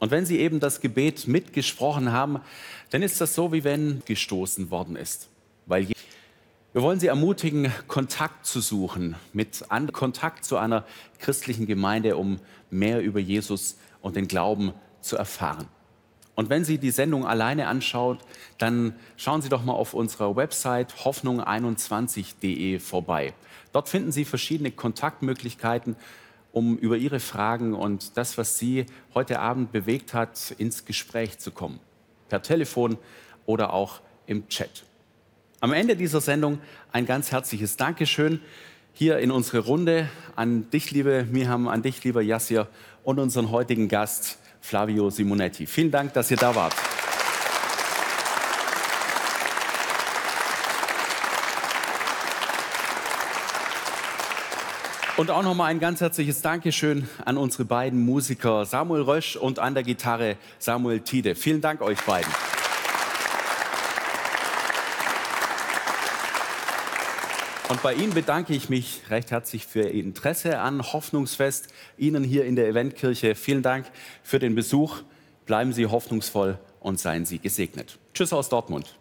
Und wenn Sie eben das Gebet mitgesprochen haben, dann ist das so, wie wenn gestoßen worden ist. Wir wollen Sie ermutigen, Kontakt zu suchen, Kontakt zu einer christlichen Gemeinde, um mehr über Jesus und den Glauben zu erfahren. Und wenn Sie die Sendung alleine anschauen, dann schauen Sie doch mal auf unserer Website hoffnung21.de vorbei. Dort finden Sie verschiedene Kontaktmöglichkeiten, um über Ihre Fragen und das, was Sie heute Abend bewegt hat, ins Gespräch zu kommen. Per Telefon oder auch im Chat. Am Ende dieser Sendung ein ganz herzliches Dankeschön hier in unsere Runde an dich, liebe Miham, an dich, lieber Yassir, und unseren heutigen Gast Flavio Simonetti. Vielen Dank, dass ihr da wart. Und auch nochmal ein ganz herzliches Dankeschön an unsere beiden Musiker Samuel Rösch und an der Gitarre Samuel Tiede. Vielen Dank euch beiden. Und bei Ihnen bedanke ich mich recht herzlich für Ihr Interesse an Hoffnungsfest, Ihnen hier in der Eventkirche. Vielen Dank für den Besuch. Bleiben Sie hoffnungsvoll und seien Sie gesegnet. Tschüss aus Dortmund.